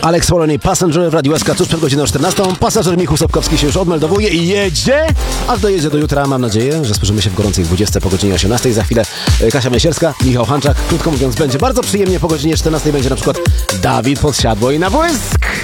Alex Polony, Passenger w Radiu SK tuż przed godziną 14. Pasażer Michał Sapkowski się już odmeldowuje i jedzie, aż dojedzie do jutra. Mam nadzieję, że słyszymy się w gorącej 20 po godzinie 18. Za chwilę Kasia Myśierska, Michał Hanczak. Krótko mówiąc, będzie bardzo przyjemnie. Po godzinie 14 będzie na przykład Dawid Podsiadło i na błysk.